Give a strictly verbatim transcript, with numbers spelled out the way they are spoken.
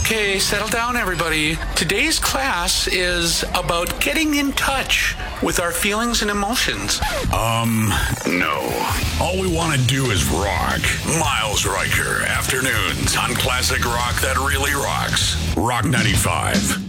Okay, settle down, everybody. Today's class is about getting in touch with our feelings and emotions. Um, no. All we want to do is rock. Miles Riker, afternoons on classic rock that really rocks. Rock ninety-five.